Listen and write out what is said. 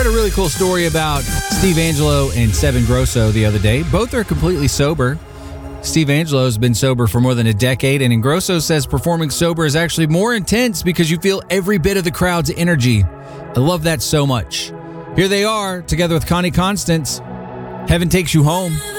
read a really cool story about Steve Angelo and Seb Ingrosso the other day. Both are completely sober. Steve Angelo has been sober for more than a decade, and Ingrosso says performing sober is actually more intense because you feel every bit of the crowd's energy. I love that so much. Here they are, together with Connie Constance. Heaven Takes You Home.